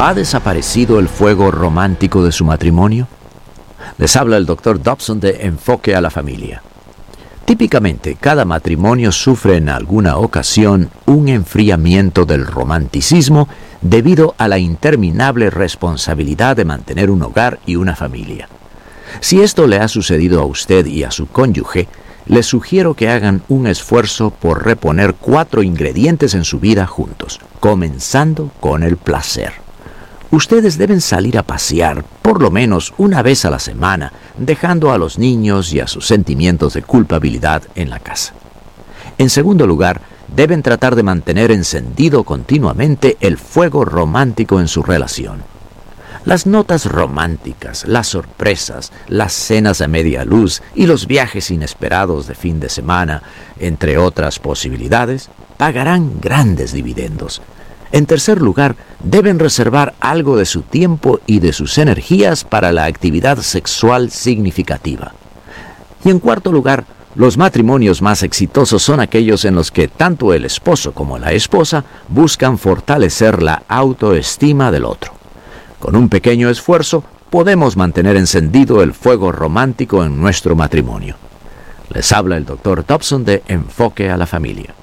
¿Ha desaparecido el fuego romántico de su matrimonio? Les habla el Dr. Dobson de Enfoque a la Familia. Típicamente, cada matrimonio sufre en alguna ocasión un enfriamiento del romanticismo debido a la interminable responsabilidad de mantener un hogar y una familia. Si esto le ha sucedido a usted y a su cónyuge, les sugiero que hagan un esfuerzo por reponer 4 ingredientes en su vida juntos, comenzando con el placer. Ustedes deben salir a pasear por lo menos una vez a la semana, dejando a los niños y a sus sentimientos de culpabilidad en la casa. En segundo lugar, deben tratar de mantener encendido continuamente el fuego romántico en su relación. Las notas románticas, las sorpresas, las cenas a media luz y los viajes inesperados de fin de semana, entre otras posibilidades, pagarán grandes dividendos. En tercer lugar, deben reservar algo de su tiempo y de sus energías para la actividad sexual significativa. Y en cuarto lugar, los matrimonios más exitosos son aquellos en los que tanto el esposo como la esposa buscan fortalecer la autoestima del otro. Con un pequeño esfuerzo, podemos mantener encendido el fuego romántico en nuestro matrimonio. Les habla el Dr. Dobson de Enfoque a la Familia.